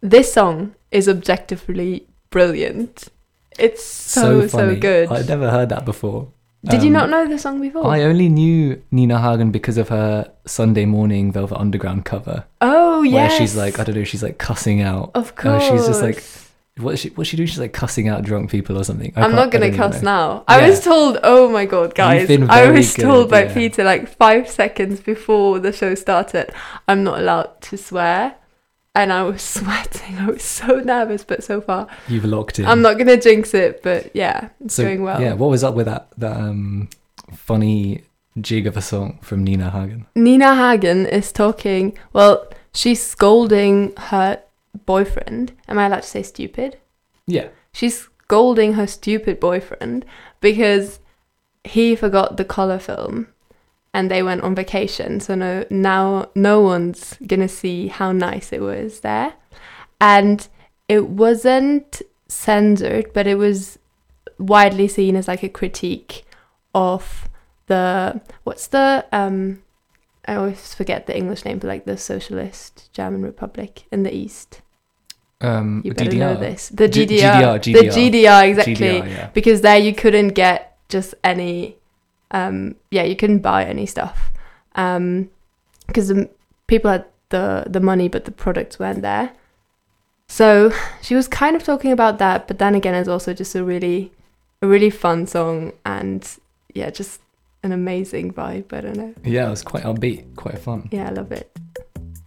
this song is objectively brilliant. It's so good. I'd never heard that before. Did you not know the song before? I only knew Nina Hagen because of her Sunday Morning Velvet Underground cover. Oh, yes. Where she's like, I don't know, she's like cussing out. Of course. She's just like, what's she doing? She's like cussing out drunk people or something. I'm not going to cuss now. I was told, oh my God, guys. I was told by Peter like 5 seconds before the show started, I'm not allowed to swear. And I was sweating. I was so nervous, but so far you've locked in. I'm not going to jinx it, but yeah, it's going well. Yeah, what was up with that funny jig of a song from Nina Hagen? Nina Hagen is talking, well, she's scolding her boyfriend. Am I allowed to say stupid? Yeah. She's scolding her stupid boyfriend because he forgot the color film. And they went on vacation, so now no one's gonna see how nice it was there. And it wasn't censored, but it was widely seen as like a critique of I always forget the English name, but like the Socialist German Republic in the East. You better DDR. know this. The GDR. GDR. The GDR, exactly. GDR, yeah. Because there you couldn't get just any... you couldn't buy any stuff because the people had the money, but the products weren't there. So she was kind of talking about that, but then again, it's also just a really fun song, and yeah, just an amazing vibe. I don't know. Yeah, it was quite upbeat, quite fun. Yeah, I love it.